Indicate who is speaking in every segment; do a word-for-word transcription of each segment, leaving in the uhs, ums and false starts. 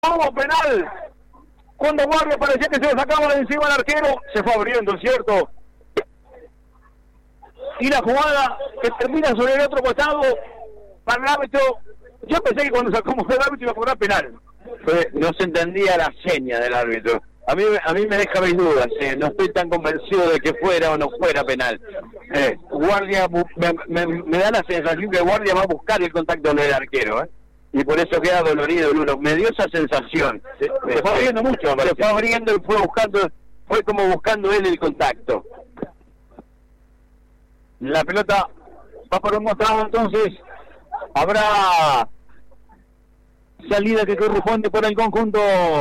Speaker 1: Vamos, penal. Cuando Guardia parecía que se le sacaba de encima al arquero, se fue abriendo, ¿cierto? Y la jugada que termina sobre el otro costado, para el árbitro, yo pensé que cuando sacó el árbitro iba a cobrar penal.
Speaker 2: Fue, no se entendía la seña del árbitro. A mí, a mí me deja mis dudas, eh. no estoy tan convencido de que fuera o no fuera penal. Eh, Guardia, me, me, me da la sensación que Guardia va a buscar el contacto con el arquero, ¿eh? Y por eso queda dolorido el uno. Me dio esa sensación. Se, se fue abriendo mucho. Se fue abriendo y fue buscando, fue como buscando él el contacto.
Speaker 1: La pelota va por un mostrado, entonces habrá salida que corresponde por el conjunto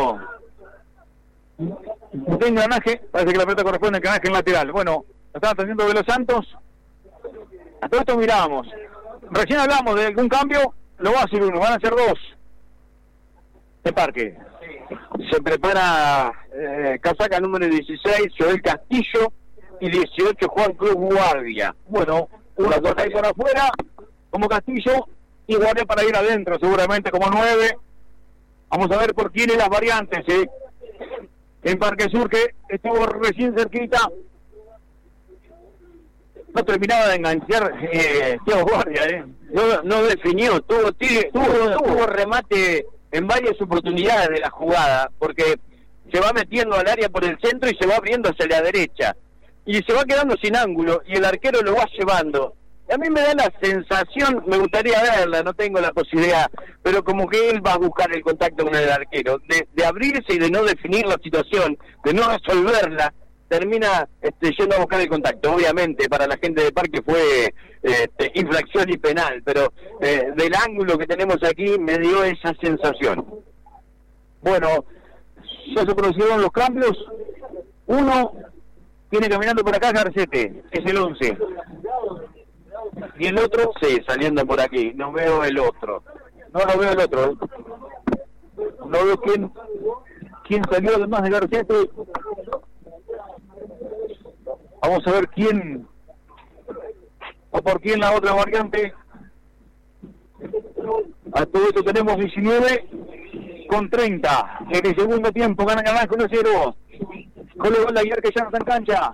Speaker 1: de Engranaje. Parece que la pelota corresponde al Engranaje en lateral. Bueno, lo están atendiendo de los Santos. A todo esto miramos. Recién hablamos de algún cambio. Lo va a hacer uno, van a ser dos. De Parque.
Speaker 2: Se prepara eh, casaca número dieciséis, Joel Castillo, y dieciocho, Juan Cruz Guardia.
Speaker 1: Bueno, uno por ahí por afuera, como Castillo, y Guardia para ir adentro, seguramente como nueve. Vamos a ver por quién es las variantes, ¿eh? En Parque Sur, que estuvo recién cerquita. No terminaba de enganchar eh, Thiago Guardia, ¿eh?
Speaker 2: No, no definió, tuvo, tuvo, tuvo, tuvo remate en varias oportunidades de la jugada, porque se va metiendo al área por el centro y se va abriendo hacia la derecha. Y se va quedando sin ángulo, y el arquero lo va llevando. A mí me da la sensación, me gustaría verla, no tengo la posibilidad, pero como que él va a buscar el contacto con el arquero, de, de abrirse y de no definir la situación, de no resolverla, termina este, yendo a buscar el contacto. Obviamente para la gente de Parque fue este, infracción y penal, pero eh, del ángulo que tenemos aquí me dio esa sensación.
Speaker 1: Bueno, ya se produjeron los cambios. Uno viene caminando por acá, Garcete, es el once. Y el otro,
Speaker 2: sí, saliendo por aquí, no veo el otro.
Speaker 1: No, no veo el otro. No veo quién, quién salió además de Garcete. Vamos a ver quién, o por quién la otra variante. A todo esto tenemos diecinueve con treinta. En el segundo tiempo gana Engranaje uno cero. Con el gol de ayer que ya no está en cancha.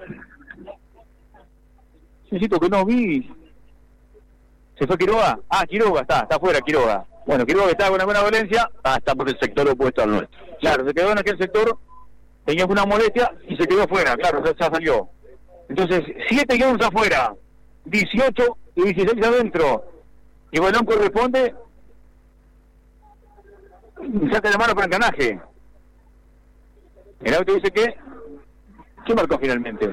Speaker 1: Necesito que no vi. ¿Se fue Quiroga? Ah, Quiroga está, está afuera Quiroga. Bueno, Quiroga está con una buena violencia.
Speaker 2: Ah, está por el sector opuesto al nuestro.
Speaker 1: Claro, se quedó en aquel sector, tenía una molestia y se quedó afuera, claro, ya, ya salió. Entonces, siete y once afuera, dieciocho y dieciséis adentro. Y balón corresponde, saca de mano para Engranaje. El auto dice que, ¿qué marcó finalmente?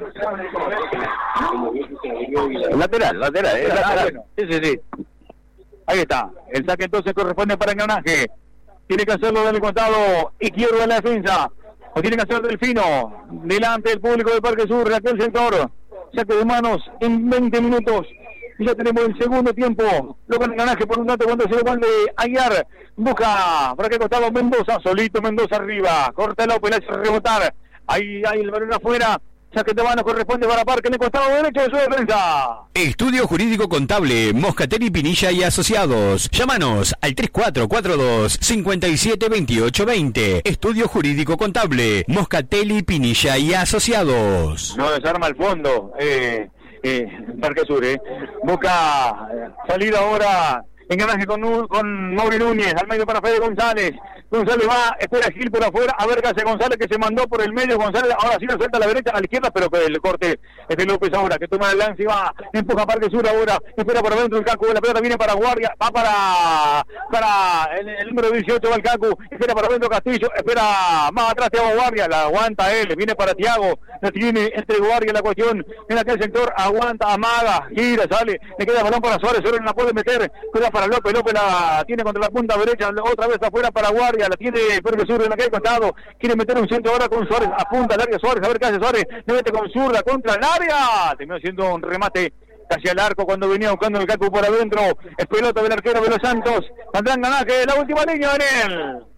Speaker 2: Lateral, lateral, eh,
Speaker 1: Ah,
Speaker 2: lateral.
Speaker 1: bueno, sí, sí, sí. Ahí está, el saque entonces corresponde para Engranaje. Tiene que hacerlo del costado izquierdo de la defensa. O tiene que hacer Delfino, delante del público de Parque Sur, de aquel sector. Saque de manos en veinte minutos. Y ya tenemos el segundo tiempo. Luego en Engranaje por un dato cuando se lo de Aguiar. Busca por aquel costado Mendoza, solito Mendoza arriba. Corta López, la hace rebotar. Ahí hay el balón afuera. Saque de manos corresponde para Parque en el costado derecho de su defensa.
Speaker 3: Estudio Jurídico Contable, Moscatelli, Pinilla y Asociados. Llámanos al tres cuatro cuatro dos, cinco siete dos ocho dos cero. Estudio Jurídico Contable, Moscatelli, Pinilla y Asociados.
Speaker 1: No desarma el fondo, eh, eh, Parque Sur, eh. Busca eh, salida ahora, Engranaje con, con Mauri Núñez, al medio para Fede González. González va, espera Gil por afuera, a ver qué hace González, que se mandó por el medio. González ahora sí lo suelta a la derecha, a la izquierda, pero el corte es de López ahora, que toma el lance y va, empuja Parque Sur ahora, espera por adentro el Cacu, la pelota viene para Guardia, va para para el, el número dieciocho, va el Cacu, espera para adentro Castillo, espera más atrás Thiago Guardia, la aguanta él, viene para Thiago, la tiene entre Guardia la cuestión, en aquel sector, aguanta, amaga, gira, sale, le queda el balón para Suárez, Suárez no la puede meter, queda para López, López la tiene contra la punta derecha, otra vez afuera para Guardia, la tiene Parque Sur en aquel costado, quiere meter un centro ahora con Suárez, apunta al área Suárez, a ver qué hace Suárez, le mete con zurda contra el área, terminó haciendo un remate hacia el arco cuando venía buscando el Cacu por adentro, es pelota del arquero de los Santos, Andrán Engranaje, la última línea, Daniel.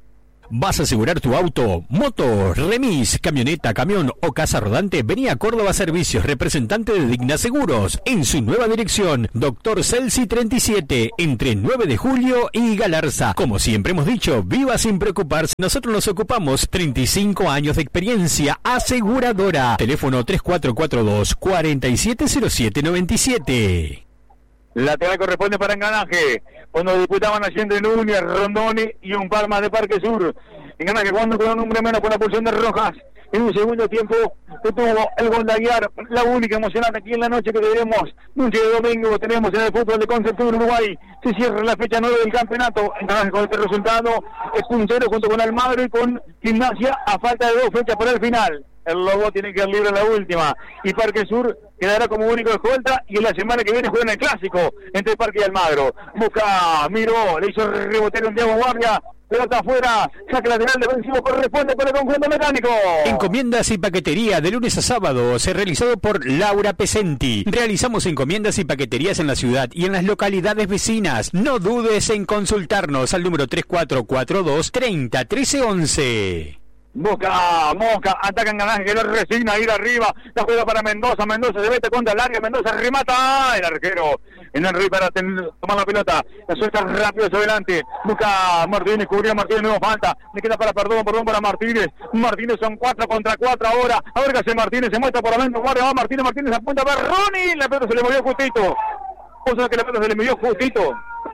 Speaker 3: ¿Vas a asegurar tu auto, moto, remis, camioneta, camión o casa rodante? Vení a Córdoba Servicios, representante de Digna Seguros, en su nueva dirección, Doctor Celsi treinta y siete, entre nueve de julio y Galarza. Como siempre hemos dicho, viva sin preocuparse, nosotros nos ocupamos. Treinta y cinco años de experiencia aseguradora. Teléfono tres cuatro cuatro dos, cuatro siete cero siete nueve siete.
Speaker 1: Lateral corresponde para Engranaje, cuando disputaban Allende Núñez, Rondoni y un par más de Parque Sur. Engranaje jugando con un hombre menos con la pulsión de Rojas. En un segundo tiempo que tuvo el gol de Aguiar, la única emocionante aquí en la noche que tenemos, noche de domingo, tenemos en el fútbol de Concepción, Uruguay. Se cierra la fecha nueve del campeonato. Engranaje con este resultado es puntero junto con Almagro y con Gimnasia a falta de dos fechas para el final. El Lobo tiene que ir libre en la última y Parque Sur quedará como único escolta, y en la semana que viene juegan el clásico entre Parque y Almagro. Busca, miró, le hizo rebotero en Diego Guardia, pelota afuera, saque lateral defensivo, corresponde para el conjunto mecánico.
Speaker 3: Encomiendas y paquetería de lunes a sábado, se realizado por Laura Pesenti. Realizamos encomiendas y paqueterías en la ciudad y en las localidades vecinas. No dudes en consultarnos al número tres cuatro cuatro dos, treinta, trece, once.
Speaker 1: Busca, Mosca, ataca Engranaje, que lo resigna a ir arriba, la juega para Mendoza, Mendoza se mete contra el área, Mendoza remata, el arquero en Henry para ten, tomar la pelota, la suelta rápido hacia adelante, busca Martínez, cubría a Martínez, nuevo falta, le queda para perdón, perdón para Martínez, Martínez son cuatro contra cuatro ahora, a ver qué hace Martínez, se muestra por adentro, guardia, va Martínez, Martínez apunta a Berroni, la pelota se le movió justito, cosa que la pelota se le movió justito,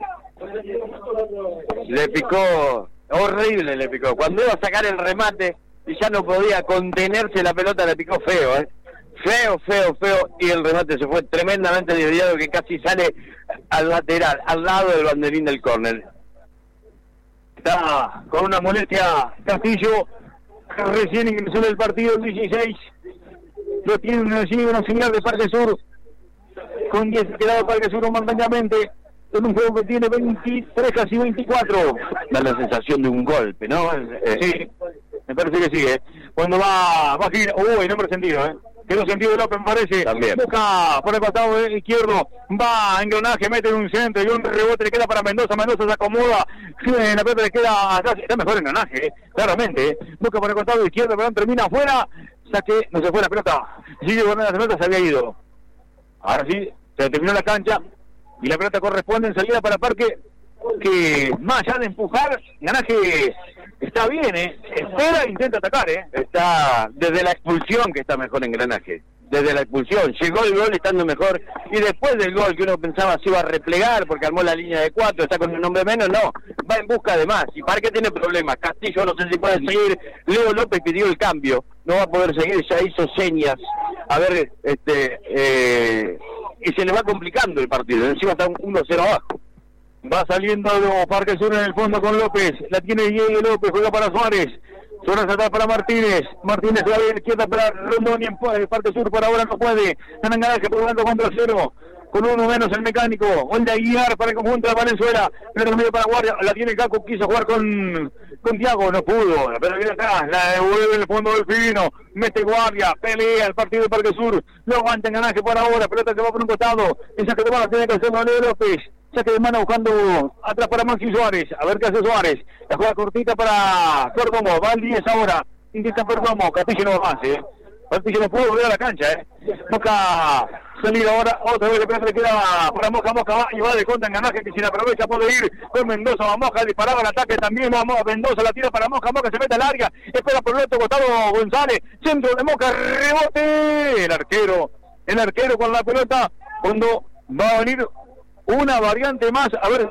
Speaker 2: le picó. Horrible le picó. Cuando iba a sacar el remate y ya no podía contenerse la pelota, le picó feo, ¿eh? Feo, feo, feo. Y el remate se fue tremendamente desviado, que casi sale al lateral, al lado del banderín del córner.
Speaker 1: Está con una molestia Castillo, recién ingresó en el partido el dieciséis. Lo tiene un auxiliar de Parque Sur. Con diez quedado Parque Sur momentáneamente. En un juego que tiene veintitrés, casi veinticuatro.
Speaker 2: Da la sensación de un golpe, ¿no?
Speaker 1: Eh, sí, me parece que sí, ¿eh? Cuando va, va a girar, uy, no me sentido, ¿eh? Quedó sentido López, me parece.
Speaker 2: También.
Speaker 1: Busca por el costado izquierdo, va a Engranaje, mete en un centro y un rebote le queda para Mendoza, Mendoza se acomoda, la pelota le queda atrás, está mejor Engranaje, ¿eh? Claramente, ¿eh? Busca por el costado izquierdo, pero termina afuera, saque, no se fue la pelota, sigue con la pelota, se había ido. Ahora sí, se terminó la cancha. Y la pelota corresponde en salida para Parque, que más allá de empujar, Engranaje está bien, ¿eh? Espera e intenta atacar, ¿eh?
Speaker 2: Está desde la expulsión que está mejor Engranaje. Desde la expulsión. Llegó el gol estando mejor. Y después del gol que uno pensaba se iba a replegar porque armó la línea de cuatro, está con un hombre menos, no. Va en busca de más. Y Parque tiene problemas. Castillo no sé si puede seguir. Leo López pidió el cambio. No va a poder seguir, ya hizo señas. A ver, este... Eh... y se le va complicando el partido, encima está un uno cero abajo.
Speaker 1: Va saliendo Parque Sur en el fondo con López, la tiene Diego López, juega para Suárez, Suárez atrás para Martínez, Martínez va a la izquierda para Rondoni en Parque Sur, por ahora no puede, ganan Engranaje por tanto contra cero, con uno menos el mecánico, gol de Aguiar para el conjunto de Valenzuela, pero medio para Guardia, la tiene Caco, quiso jugar con, con Thiago, no pudo, pero viene atrás, la devuelve en el fondo del Fino, mete Guardia, pelea el partido de Parque Sur, lo aguanta Engranaje por ahora, pelota que va por un costado, el saque de mano tiene que hacer Leo López, saque de mano buscando atrás para Maxi Suárez, a ver qué hace Suárez, la juega cortita para Perdomo, va al diez ahora, intenta Perdomo, Castillo no va más, eh. Castillo no pudo volver a la cancha, eh. Mosca salir ahora, otra vez le le queda para Mosca, Mosca va y va de contra Engranaje, que si la aprovecha puede ir con Mendoza, va Mosca, disparaba el ataque también, va Mendoza, la tira para Mosca, Mosca se mete al área, espera por el otro costado González, centro de Mosca, rebote, el arquero, el arquero con la pelota, cuando va a venir una variante más, a ver,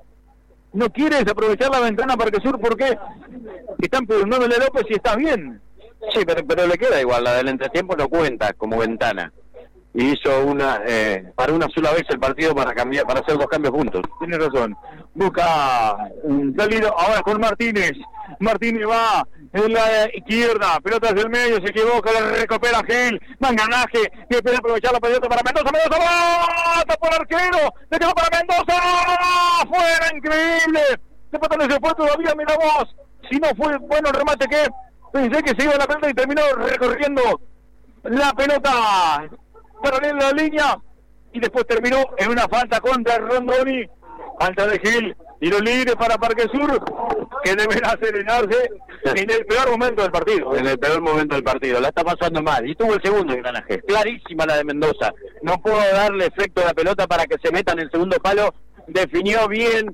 Speaker 1: no quiere desaprovechar la ventana Parque Sur porque están preguntándole a López si está bien.
Speaker 2: Sí, pero, pero le queda igual, la del entretiempo no cuenta como ventana. Y hizo una, eh, para una sola vez el partido para cambiar, para hacer dos cambios juntos.
Speaker 1: Tiene razón. Busca un salido ahora con Martínez. Martínez va en la izquierda, pelota del medio, se equivoca, le recupera Gil, va Engranaje, y espera aprovechar la pelota para Mendoza, Mendoza, ¡va! ¡Tapó el arquero! ¡Le quedó para Mendoza! ¡Fuera! ¡Increíble! Después no se fue todavía, mira vos. Si no fue bueno el remate que pensé que se iba a la pelota y terminó recorriendo la pelota paralela a la línea y después terminó en una falta contra Rondoni. Falta de Gil, Tiro libre para Parque Sur, que deberá serenarse en el peor momento del partido.
Speaker 2: En el peor momento del partido, la está pasando mal. Y tuvo el segundo engranaje, clarísima la de Mendoza. No pudo darle efecto a la pelota para que se meta en el segundo palo. Definió bien,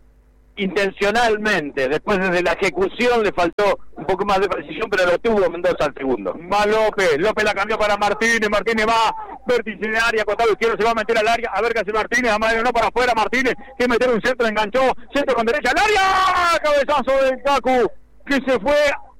Speaker 2: intencionalmente. Después desde la ejecución le faltó un poco más de precisión, pero lo tuvo Mendoza al segundo.
Speaker 1: Va López, López la cambió para Martínez, Martínez va, vértice de área, costado izquierdo, se va a meter al área, a ver qué hace Martínez, a Madrid no para afuera, Martínez, que meter un centro, enganchó, centro con derecha al área, cabezazo del Cacu, que se fue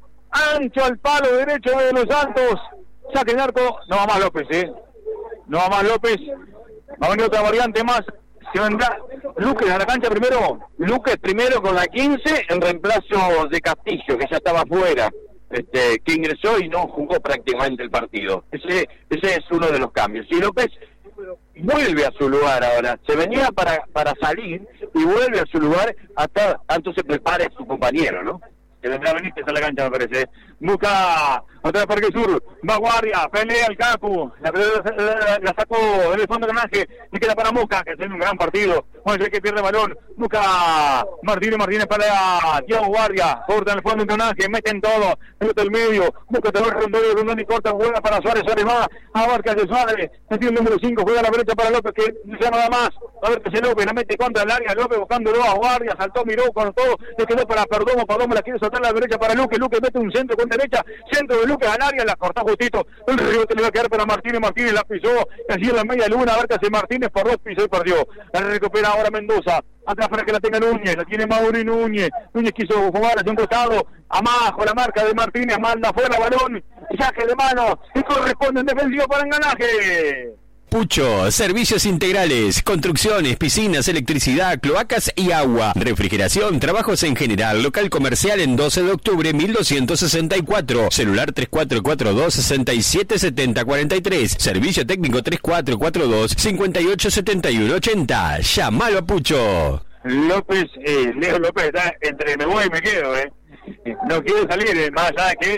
Speaker 1: ancho al palo derecho de Los Santos, saque de arco, no va más López, eh, no va más López, va a venir otra variante más. Se vendrá Luque a la cancha primero.
Speaker 2: Luque primero con la quince en reemplazo de Castillo, que ya estaba afuera, este, que ingresó y no jugó prácticamente el partido. Ese ese es uno de los cambios. Y López vuelve a su lugar ahora. Se venía para para salir y vuelve a su lugar hasta tanto se prepare su compañero, ¿no?
Speaker 1: Que vendrá Benítez a la cancha, me parece. Busca otra Parque Sur, va Guardia, pelea el Cacu, la pelota la, la, la sacó en el fondo de Granaje y queda para Mosca, que tiene un gran partido. Bueno, que pierde el balón, busca Martínez, Martínez para Diego Guardia, corta en el fondo de Granaje, meten todo, pelota el medio, busca Tabar Rondón, Rondón y corta, juega para Suárez, Suárez va, abarca de Suárez, metió el número cinco, juega a la derecha para López, que ya nada más, a ver que se López, la mete contra el área, López buscándolo a Guardia, saltó, miró, con todo, le quedó para Perdomo, Perdomo la quiere soltar a la derecha para Luque, Luque mete un centro con derecha, centro de Luque al área, la cortó justito, el rebote le va a quedar para Martínez, Martínez la pisó, así en la media luna, a ver que hace Martínez, por dos pisó y perdió, la recupera ahora Mendoza, atrás para que la tenga Núñez, la tiene Mauri Núñez, Núñez quiso jugar hacia un costado, Amajo, la marca de Martínez, manda fuera balón, saque de mano, y corresponde en defensivo para Engranaje.
Speaker 3: Pucho, servicios integrales, construcciones, piscinas, electricidad, cloacas y agua, refrigeración, trabajos en general, local comercial en doce de octubre mil doscientos sesenta y cuatro, celular tres cuatro cuatro dos, seis siete siete cero cuatro tres, servicio técnico tres cuatro cuatro dos, cinco ocho siete uno ocho cero, llamalo a Pucho.
Speaker 1: López, eh, Leo López está entre me voy y me quedo, eh. No quiere salir, eh, más allá de que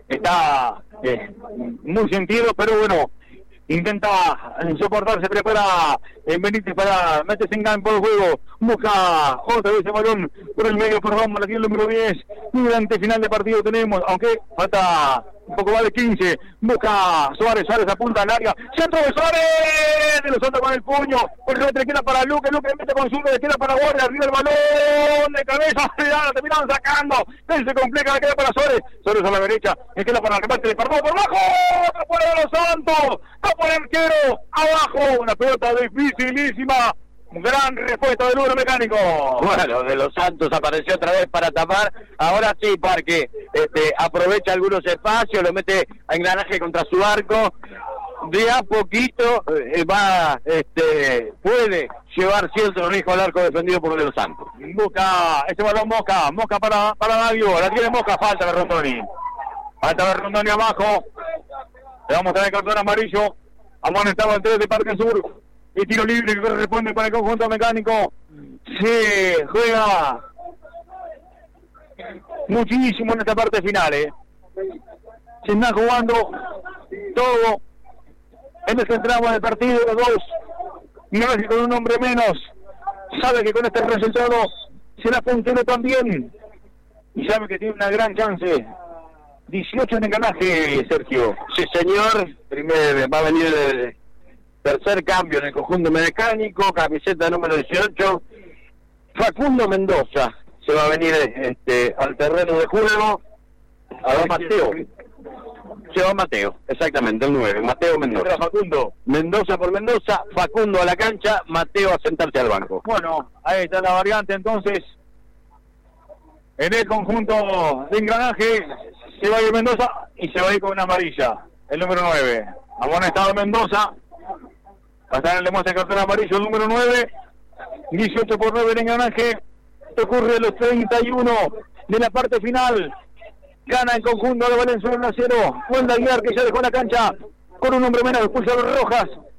Speaker 1: está eh, muy sentido, pero bueno, intenta soportar, se prepara en Benítez para meterse en campo de juego, busca otra vez el balón por el medio, por Roma, la tiene el número diez, durante final de partido tenemos, aunque falta un poco más de quince, busca Suárez, Suárez apunta al área, centro de Suárez, de los otros con el puño, por el le queda para Luque, Luque mete con Zurdo, le queda para Guardia, arriba el balón, de cabeza, la terminaron sacando, él se complica, le queda para Suárez, Suárez a la derecha, le queda para el remate de Perdón, por abajo, otra fuera de los Santos, por el arquero, abajo, una pelota dificilísima, gran respuesta del número mecánico.
Speaker 2: Bueno, de los Santos apareció otra vez para tapar, ahora sí Parque este, aprovecha algunos espacios, lo mete a Engranaje contra su arco, de a poquito eh, va, este, puede llevar cierto riesgo al arco defendido por de los Santos.
Speaker 1: Busca ese balón Mosca, Mosca para, para Mario, la tiene Mosca, falta de Rondoni, falta de Rondoni abajo, le vamos a dar el cartón amarillo, amonestado el tres de Parque Sur, y tiro libre que responde para el conjunto mecánico. Se juega muchísimo en esta parte final, eh. Se está jugando todo en este tramo del partido, los dos, y no es que con un hombre menos, sabe que con este resultado será puntero también, y sabe que tiene una gran chance. dieciocho en Engranaje, Sergio.
Speaker 2: Sí, señor. Primero va a venir el tercer cambio en el conjunto mecánico, camiseta número dieciocho. Facundo Mendoza se va a venir este, al terreno de juego. A ver, Mateo. Se va Mateo, exactamente, el nueve. Mateo Mendoza.
Speaker 1: Facundo.
Speaker 2: Mendoza por Mendoza, Facundo a la cancha, Mateo a sentarse al banco.
Speaker 1: Bueno, ahí está la variante entonces. En el conjunto de Engranaje se va a ir Mendoza y se va a ir con una amarilla, el número nueve. Amonestado Mendoza, va a estar en el demuestra cartón amarillo, el número nueve, dieciocho por nueve en Engranaje. Ocurre los treinta y uno de la parte final. Gana el conjunto de Valenzuela uno a cero. Juan Aguiar, que ya dejó la cancha con un hombre menos, expulsa a los Rojas.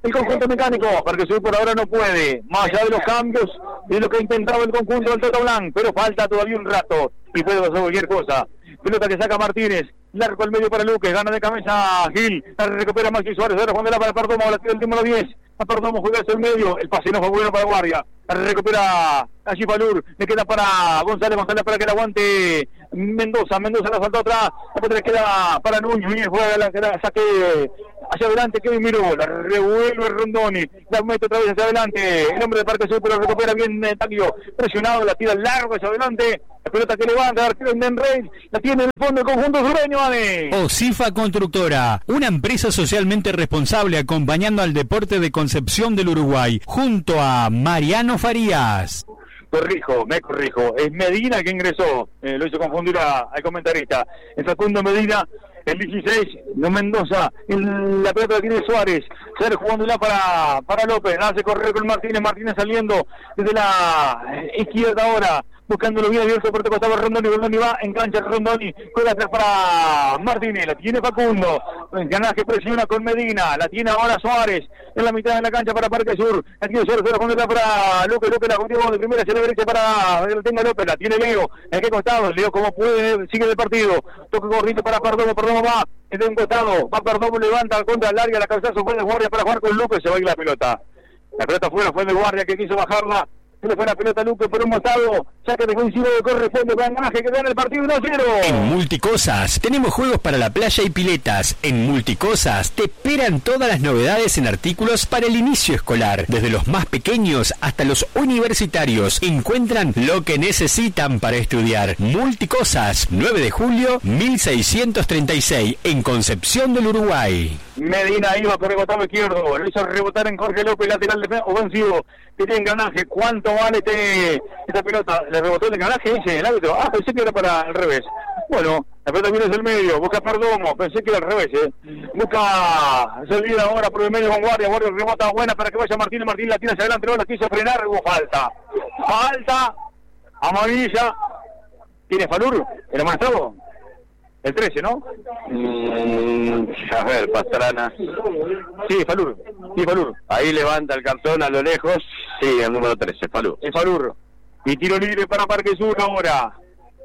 Speaker 1: el conjunto mecánico, porque Sur por ahora no puede, más allá de los cambios, de lo que ha intentado el conjunto del Toto Blanc, pero falta todavía un rato, y puede pasar cualquier cosa. Pelota que saca Martínez, largo al medio para Luque, gana de cabeza Gil, la recupera Maxi Suárez, ahora Juan de la para Perdomo, la tira el número diez, a Perdomo juega hacia el medio, el pase no fue bueno para Guardia, la recupera allí Palur, le queda para González, González para que la aguante Mendoza, Mendoza la saltó atrás, la le queda para Núñez, Núñez juega la, la saque hacia adelante, Kevin Miró, la revuelve Rondoni, la mete otra vez hacia adelante, el hombre de Parque Sur, pero recupera bien eh, Taglio, presionado, la tira largo hacia adelante, la pelota que levanta, arquero en Rey, la tiene en el fondo el conjunto sureño, Ane.
Speaker 3: Osifa Constructora, una empresa socialmente responsable acompañando al deporte de Concepción del Uruguay, junto a Mariano Farías.
Speaker 1: Corrijo, me corrijo, es Medina que ingresó, eh, lo hizo confundir a, al comentarista, el Facundo Medina, el dieciséis, no Mendoza, el, la pelota que tiene Suárez, sale jugándola para, para López, la hace correr con Martínez, Martínez saliendo desde la izquierda ahora, buscándolo bien abierto por el costado Rondoni, Rondoni va en cancha, Rondoni, juega atrás para Martínez, la tiene Facundo, Granaje presiona con Medina, la tiene ahora Suárez, en la mitad de la cancha para Parque Sur, la tiene Suárez, se la pone para López, López la continúa de primera hacia la derecha para que la tenga López, la tiene Leo, en qué costado, Leo como puede, sigue el partido, toca corriente para Perdomo, Perdomo va, de un costado, va Perdomo, levanta contra larga, la cabezazo fue de Guardia para jugar con López, se va a ir la pelota, la pelota fuera, fue de Guardia que quiso bajarla, se le fue la pelota a Luque por un mostado, saque defensivo de corresponde para Granaje que gana el partido uno a cero.
Speaker 3: En Multicosas tenemos juegos para la playa y piletas. En Multicosas te esperan todas las novedades en artículos para el inicio escolar. Desde los más pequeños hasta los universitarios encuentran lo que necesitan para estudiar. Multicosas, nueve de julio mil seiscientos treinta y seis, en Concepción del Uruguay.
Speaker 1: Medina iba por el costado izquierdo, lo hizo rebotar en Jorge López, lateral ofensivo, que tiene Granaje. ¿Cuánto vale este esta pelota? Le rebotó el Granaje, dice el árbitro. Ah, pensé que era para el revés. Bueno, la pelota viene desde el medio, busca Perdomo, pensé que era al revés, eh. Busca salida ahora por el medio con Guardia, Guardia rebota buena para que vaya Martín, Martín la tira hacia adelante, no la quiso frenar, hubo falta. Falta, amarilla. ¿Tiene Falur? ¿El amonestado? El trece, ¿no?
Speaker 2: Mm, a ver, Pastrana.
Speaker 1: Sí, Falur. Sí, Falur.
Speaker 2: Ahí levanta el cartón a lo lejos. Sí, el número trece, Falur.
Speaker 1: Es Falur. Y tiro libre para Parque Sur ahora.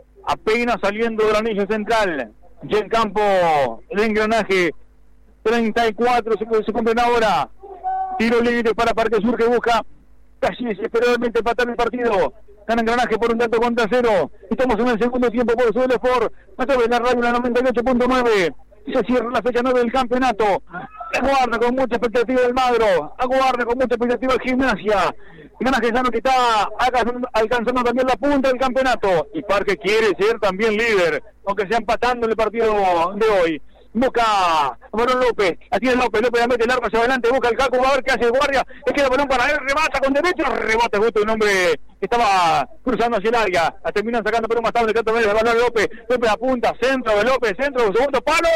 Speaker 1: Apenas saliendo del anillo central. Ya en campo el engranaje. treinta y cuatro se, se cumplen ahora. Tiro libre para Parque Sur que busca casi desesperadamente empatar el partido. Gana Engranaje por un tanto contra cero. Estamos en el segundo tiempo por Sud Sport. A través de la radio la noventa y ocho punto nueve. Se cierra la fecha nueve del campeonato. Aguarda con mucha expectativa el Magro. Aguarda con mucha expectativa el Gimnasia. Engranaje Sano que está alcanzando también la punta del campeonato. Y Parque quiere ser también líder, aunque sea empatando en el partido de hoy. Busca a Barón López, la tiene López, López la mete largo hacia adelante, busca el Caco, va a ver qué hace Guardia, le queda balón para él, remata con derecho, rebate justo un hombre que estaba cruzando hacia el área, la terminan sacando pero más tarde, el canto medio de balón López, López apunta, centro de López, centro, segundo palo,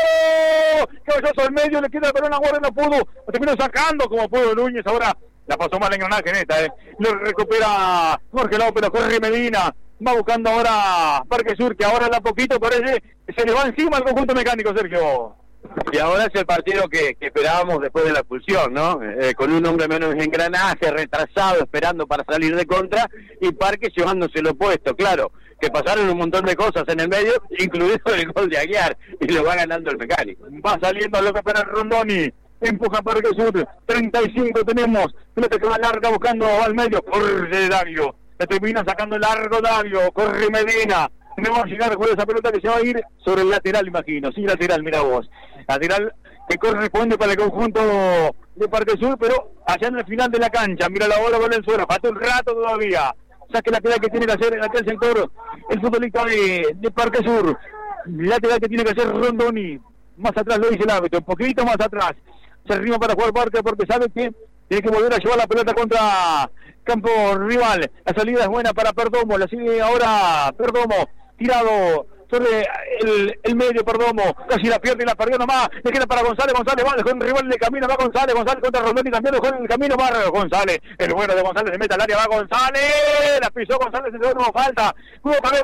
Speaker 1: cabezazo al medio, le queda el balón a Guardia, no pudo, lo terminó sacando como pudo Núñez, ahora la pasó mal en Engranaje en esta, eh. Lo recupera Jorge López, lo corre Medina, va buscando ahora Parque Sur, que ahora de a poquito parece que se le va encima al conjunto mecánico, Sergio.
Speaker 2: Y ahora es el partido que, que esperábamos después de la expulsión, ¿no? Eh, con un hombre menos en Engranaje, retrasado, esperando para salir de contra, y Parque llevándose lo opuesto, claro, que pasaron un montón de cosas en el medio, incluido el gol de Aguiar, y lo va ganando el mecánico.
Speaker 1: Va saliendo lo que espera Rondoni, empuja Parque Sur, treinta y cinco tenemos, pelota que va larga buscando al medio, corre Dario, la termina sacando largo Dario, corre Medina, no va a llegar con esa pelota que se va a ir sobre el lateral, imagino, sí, lateral, mira vos, lateral que corresponde para el conjunto de Parque Sur, pero allá en el final de la cancha, mira la bola Valenzuela, falta un rato todavía, saque lateral que tiene que hacer en aquel sector el futbolista de, de Parque Sur, lateral que tiene que hacer Rondoni, más atrás lo dice el árbitro, un poquito más atrás, se arrima para jugar Parque porque sabe que tiene que volver a llevar la pelota contra campo rival, la salida es buena para Perdomo, la sigue ahora Perdomo, tirado sobre el, el medio Perdomo, casi la pierde y la perdió nomás, le queda para González, González va, dejó un rival de camino, va González, González contra Rondoni también dejó en el camino, va González, el bueno de González se mete al área, va González, la pisó González, se no falta, cubo también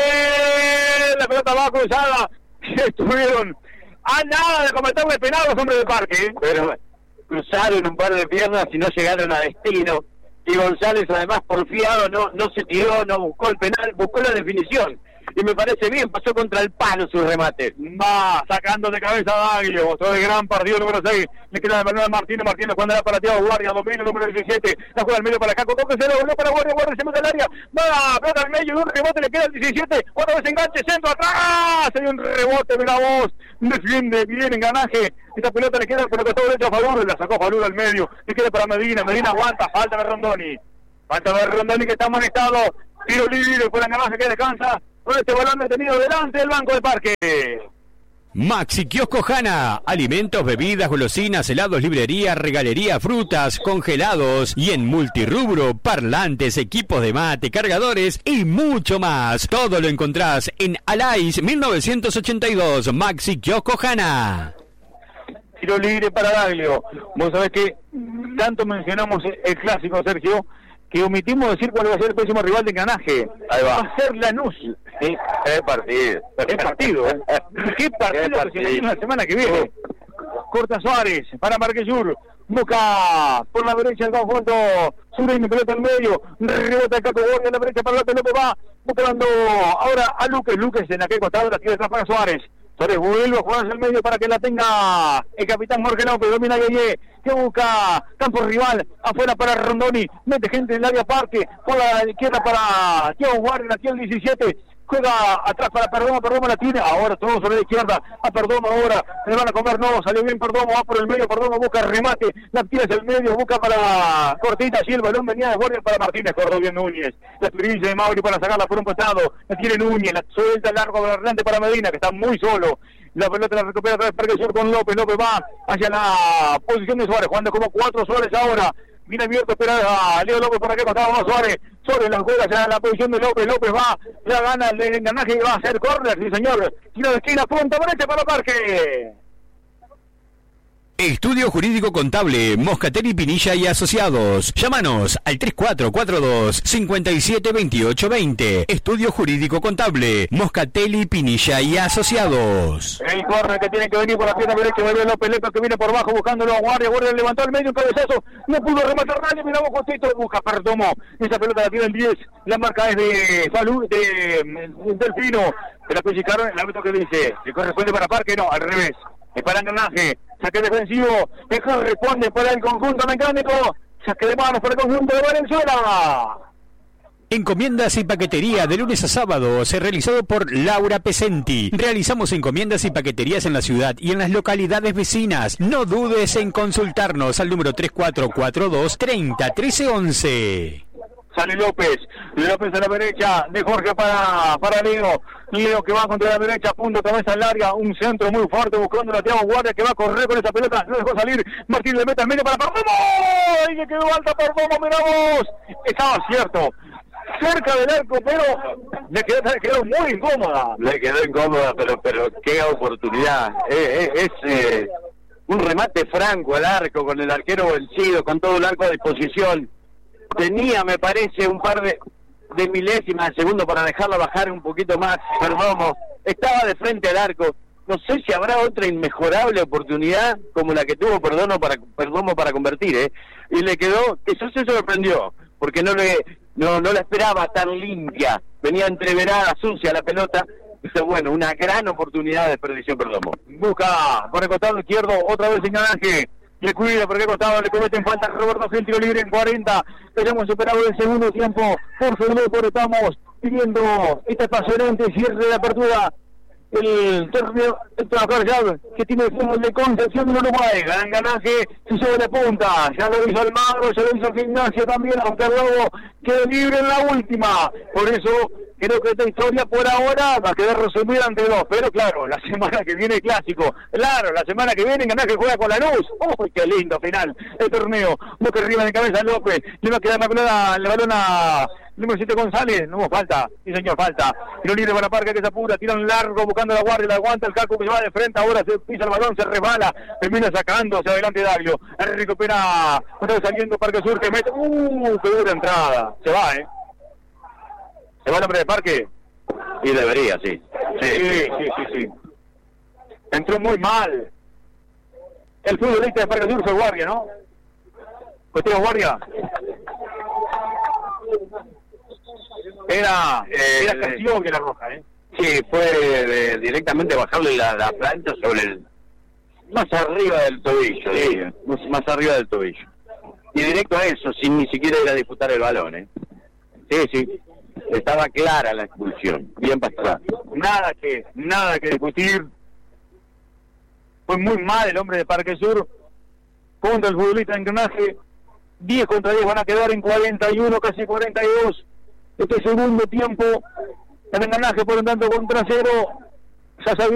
Speaker 1: González, la pelota va cruzada, estuvieron a nada de cometerle penal los hombres del Parque,
Speaker 2: pero cruzaron un par de piernas y no llegaron a destino. Y González, además, porfiado, no, no se tiró, no buscó el penal, buscó la definición. Y me parece bien, pasó contra el palo su remate.
Speaker 1: Va sacando de cabeza a Daglio, todo el gran partido número seis. Le queda el balón a Martínez, Martínez cuando era para Thiago Guardia, domina número diecisiete. La juega al medio para acá, con toque se lo volvió para Guardia, Guardia se mete al área. Va, pelota al medio, y un rebote le queda al diecisiete. Otra vez enganche, centro atrás. Hay un rebote, mira vos. Defiende bien enganaje. Esta pelota le queda por el costado derecho a Falur, la sacó Falur al medio. Le queda para Medina, Medina aguanta, falta de Rondoni. Falta de Rondoni que está amonestado. Tiro libre por enganaje que descansa. Con este balón detenido delante del banco de Parque.
Speaker 3: Maxi Kiosco Hanna, alimentos, bebidas, golosinas, helados, librería, regalería, frutas, congelados y en multirrubro, parlantes, equipos de mate, cargadores y mucho más. Todo lo encontrás en Alais mil novecientos ochenta y dos, Maxi Kiosco Hanna.
Speaker 1: Tiro libre para Daglio. Vos sabés que tanto mencionamos el clásico, Sergio, que omitimos decir cuál va a ser el próximo rival de enganaje.
Speaker 2: Ahí va.
Speaker 1: Va a ser Lanús.
Speaker 2: Sí, es partido.
Speaker 1: Es partido, ¿eh? ¿Qué partido que se viene la semana que viene? Corta Suárez para Marquesur. Busca por la derecha el conjunto Sureño, pelota al medio. Rebota el Caco Borges a la derecha para López. López va buscando ahora a Luques. Luques en aquel costado la tira detrás para Suárez. Suárez vuelve a jugarse al medio para que la tenga el capitán Jorge López. Domina Yeye, que busca campo rival. Afuera para Rondoni. Mete gente en el área Parque. Por la izquierda para Thiago Guardia, aquí el diecisiete. Juega atrás para Perdomo, Perdomo la tiene, ahora todo sobre la izquierda, a Perdomo ahora, le van a comer, no, salió bien Perdomo, va por el medio, Perdomo busca remate, la tira hacia el medio, busca para Cortita, y el balón venía de Guardia para Martínez, corrió bien Núñez, la experiencia de Mauri para sacarla por un costado, la tiene Núñez, la suelta largo adelante para Medina, que está muy solo, la pelota la recupera otra vez Parque Sur con López, López va hacia la posición de Suárez, jugando como cuatro Suárez ahora, viene abierto, espera a Leo López por aquí, costado va Suárez, Suárez la juega hacia la posición de López, López va, ya gana el enganaje y va a hacer córner, sí señor, tiro de esquina, punta derecha para Parque.
Speaker 3: Estudio Jurídico Contable, Moscatelli Pinilla y Asociados. Llámanos al tres cuatro cuatro dos, cinco siete dos ocho dos cero. Estudio Jurídico Contable, Moscatelli Pinilla y Asociados.
Speaker 1: El córner que tiene que venir por la pierna derecha, vuelve López, López que viene por bajo buscándolo a Guardia, Guardia levantó al medio, un cabezazo, no pudo rematar nadie, mira vos Costito, busca Perdomo, esa pelota la tiene el diez, la marca es de Salud, de, de Delfino, se la pellizcaron, el árbitro que dice, le corresponde para Parque, no, al revés. Es para enganaje, saque defensivo, que corresponde para el conjunto mecánico, saque de manos para el conjunto de Valenzuela.
Speaker 3: Encomiendas y paquetería de lunes a sábado, se realizado por Laura Pesenti. Realizamos encomiendas y paqueterías en la ciudad y en las localidades vecinas. No dudes en consultarnos al número tres cuatro cuatro dos, treinta, trece, once.
Speaker 1: Sale López, López a la derecha, de Jorge para, para Leo, Leo que va contra la derecha, punto, cabeza al área, un centro muy fuerte buscando a Thiago Guardia que va a correr con esa pelota, no dejó salir, Martín le mete al medio para Perdomo, y le quedó alta Perdomo, mira vos, estaba cierto, cerca del arco, pero le quedó, le quedó muy incómoda.
Speaker 2: Le quedó incómoda, pero pero qué oportunidad, eh, eh, es eh, un remate franco al arco, con el arquero vencido, con todo el arco a disposición. Tenía, me parece, un par de, de milésimas de segundo para dejarla bajar un poquito más. Perdomo estaba de frente al arco. No sé si habrá otra inmejorable oportunidad como la que tuvo Perdomo para, Perdomo para convertir, ¿eh? Y le quedó, eso se sorprendió, porque no le no no la esperaba tan limpia. Venía entreverada, sucia la pelota. Pero bueno, una gran oportunidad de desperdicio Perdomo.
Speaker 1: Busca por el costado izquierdo, otra vez enganaje. Le cuida por qué costado, le cometen falta Roberto Gil, tiro libre en cuarenta, hemos superado el segundo tiempo, por segundo por estamos pidiendo este apasionante cierre de apertura, el torneo que tiene el fútbol de Concepción de Uruguay, gran ganaje, se sube de punta, ya lo hizo Almagro, ya lo hizo Gimnasia también, aunque el Lobo quedó libre en la última, por eso creo que esta historia por ahora va a quedar resumida ante dos, pero claro, la semana que viene clásico, claro, la semana que viene ganar que juega con Lanús, uy, qué lindo final, el torneo, busca arriba de cabeza López, le va a quedar la pelota, el balón a número siete González, no hubo falta, sí señor, falta, tiro libre para Parque que se apura, tira un largo buscando la guardia, la aguanta el Caco que se va de frente, ahora se pisa el balón, se resbala, termina sacando hacia adelante Daglio, recupera, otra vez saliendo Parque Sur que mete, uh, qué dura entrada, se va, eh. ¿Se va el hombre de Parque?
Speaker 2: Y debería, sí.
Speaker 1: Sí, sí, sí, sí, sí. Entró muy mal. el futbolista de Parque Sur fue guardia, ¿no? Cuestión guardia. Era,
Speaker 2: Eh,
Speaker 1: era castigo que era roja, ¿eh?
Speaker 2: Sí, fue de, directamente bajarle la, la plancha sobre el... Más arriba del tobillo,
Speaker 1: Sí.
Speaker 2: diría. más, más arriba del tobillo. Y directo a eso, sin ni siquiera ir a disputar el balón, ¿eh? Sí, sí. Estaba clara la expulsión, bien pasada.
Speaker 1: Nada que, nada que discutir. Fue muy mal el hombre de Parque Sur contra el futbolista de Engranaje. diez contra diez van a quedar en cuarenta y uno, casi cuarenta y dos. Este segundo tiempo, el Engranaje por un tanto contra cero. Ya sabía